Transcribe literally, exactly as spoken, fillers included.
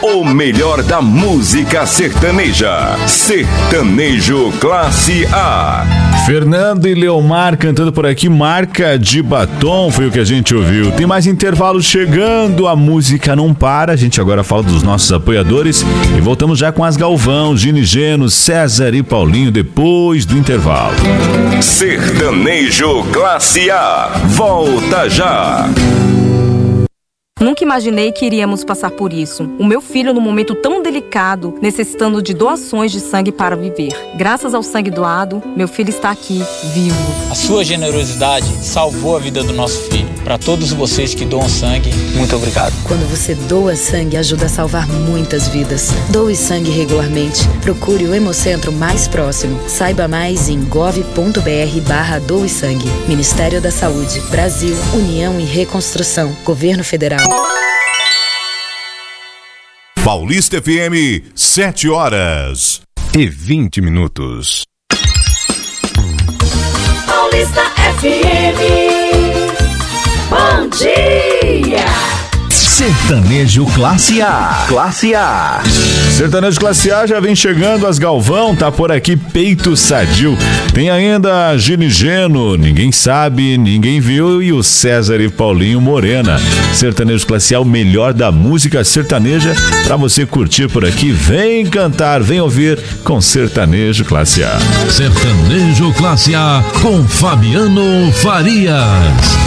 O melhor da música sertaneja. Sertanejo Classe A. Fernando e Leomar cantando por aqui, Marca de Batom, foi o que a gente ouviu. Tem mais intervalo chegando, a música não para. A gente agora fala dos nossos apoiadores e voltamos já com as Galvão, Gini Geno, César e Paulinho depois do intervalo. Sertanejo Classe A. Volta já. Nunca imaginei que iríamos passar por isso. O meu filho, num momento tão delicado, necessitando de doações de sangue para viver. Graças ao sangue doado, meu filho está aqui, vivo. A sua generosidade salvou a vida do nosso filho. Para todos vocês que doam sangue, muito obrigado. Quando você doa sangue, ajuda a salvar muitas vidas. Doe sangue regularmente. Procure o Hemocentro mais próximo. Saiba mais em gov.br barra doe sangue. Ministério da Saúde, Brasil, União e Reconstrução, Governo Federal. Paulista F M, sete horas e vinte minutos. Paulista F M, bom dia! Sertanejo Classe A. Classe A. Sertanejo Classe A já vem chegando, as Galvão, tá por aqui, Peito Sadio. Tem ainda Gini Geno, Ninguém Sabe, Ninguém Viu, e o César e Paulinho Morena. Sertanejo Classe A, o melhor da música sertaneja pra você curtir por aqui. Vem cantar, vem ouvir com Sertanejo Classe A. Sertanejo Classe A com Fabiano Farias.